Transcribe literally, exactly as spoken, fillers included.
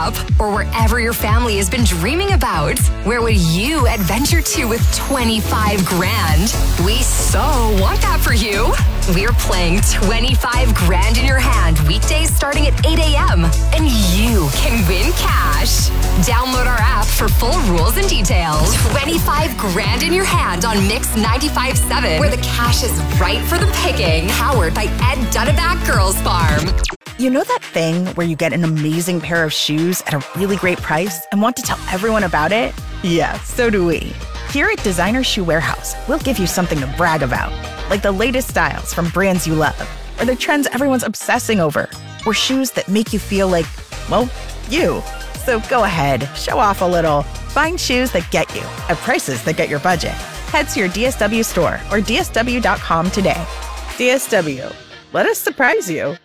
app, or wherever your family has been dreaming about. Where would you adventure to with twenty-five grand? We so want that for you. We're playing twenty-five grand in your hand weekdays starting at eight a.m. and you can win cash. Download our app for full rules and details. twenty-five grand in your hand on Mix ninety-five point seven, where the cash is right for the picking. Powered by Ed Dunaback Girls Farm. You know that thing where you get an amazing pair of shoes at a really great price and want to tell everyone about it? Yeah, so do we. Here at Designer Shoe Warehouse, we'll give you something to brag about, like the latest styles from brands you love, or the trends everyone's obsessing over, or shoes that make you feel like, well, you. So go ahead, show off a little. Find shoes that get you at prices that get your budget. Head to your D S W store or D S W dot com today. D S W, let us surprise you.